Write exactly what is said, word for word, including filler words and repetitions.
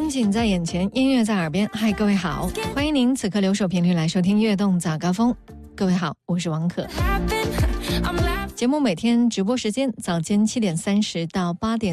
风景在眼前，音乐在耳边。嗨，各位好，欢迎您此刻留守频率来收听悦动早高峰。各位好，我是王可。节目每天直播时间早间七点三十到八点